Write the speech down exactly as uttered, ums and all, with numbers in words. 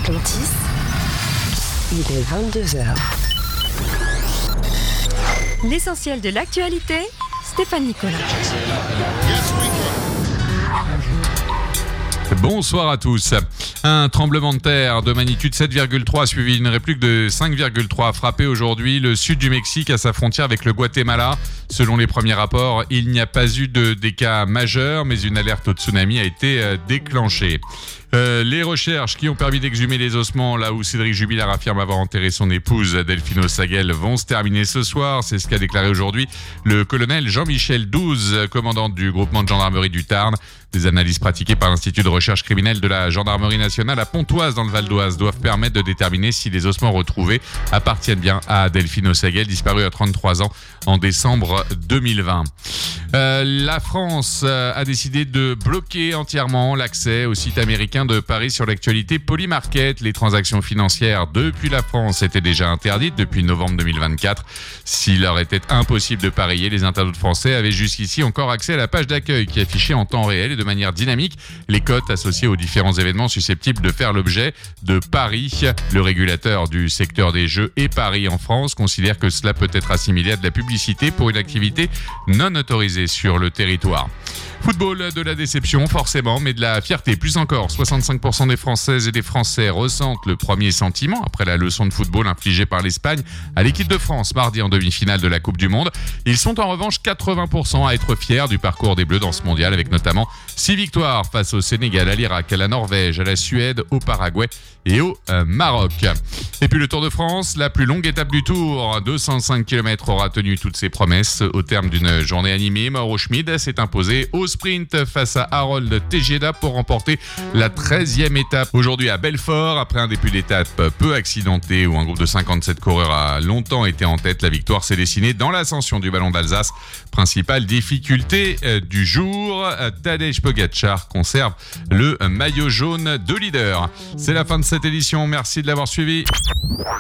Pontis, il est vingt-deux heures. L'essentiel de l'actualité, Stéphane Nicolas. Bonsoir à tous. Un tremblement de terre de magnitude sept virgule trois suivi d'une réplique de cinq virgule trois a frappé aujourd'hui le sud du Mexique à sa frontière avec le Guatemala. Selon les premiers rapports, il n'y a pas eu de dégâts majeurs, mais une alerte au tsunami a été déclenchée. Euh, les recherches qui ont permis d'exhumer les ossements là où Cédric Jubilard affirme avoir enterré son épouse Delphine Osaguel vont se terminer ce soir. C'est ce qu'a déclaré aujourd'hui le colonel Jean-Michel Douze, commandant du groupement de gendarmerie du Tarn. Des analyses pratiquées par l'Institut de recherche criminelle de la gendarmerie nationale à Pontoise dans le Val d'Oise doivent permettre de déterminer si les ossements retrouvés appartiennent bien à Delphine Osaguel, disparue à trente-trois ans en décembre deux mille vingt. Euh, la France a décidé de bloquer entièrement l'accès au site américain de Paris sur l'actualité Polymarket. Les transactions financières depuis la France étaient déjà interdites depuis novembre deux mille vingt-quatre. S'il leur était impossible de parier, les internautes français avaient jusqu'ici encore accès à la page d'accueil qui affichait en temps réel et de manière dynamique les cotes associées aux différents événements susceptibles de faire l'objet de paris. Le régulateur du secteur des jeux et paris en France considère que cela peut être assimilé à de la publicité pour une activité non autorisée sur le territoire. Football, de la déception forcément, mais de la fierté plus encore. soixante-cinq pour cent des Françaises et des Français ressentent le premier sentiment après la leçon de football infligée par l'Espagne à l'équipe de France mardi en demi-finale de la Coupe du Monde. Ils sont en revanche quatre-vingts pour cent à être fiers du parcours des Bleus dans ce mondial, avec notamment six victoires face au Sénégal, à l'Irak, à la Norvège, à la Suède, au Paraguay et au euh, Maroc. Et puis le Tour de France, la plus longue étape du Tour, deux cent cinq kilomètres, aura tenu toutes ses promesses. Au terme d'une journée animée, Mauro Schmid s'est imposé au sprint face à Harold Tejeda pour remporter la treizième étape aujourd'hui à Belfort. Après un début d'étape peu accidenté où un groupe de cinquante-sept coureurs a longtemps été en tête, la victoire s'est dessinée dans l'ascension du Ballon d'Alsace. Principale difficulté du jour, Tadej Pogačar conserve le maillot jaune de leader. C'est la fin de cette édition, merci de l'avoir suivi.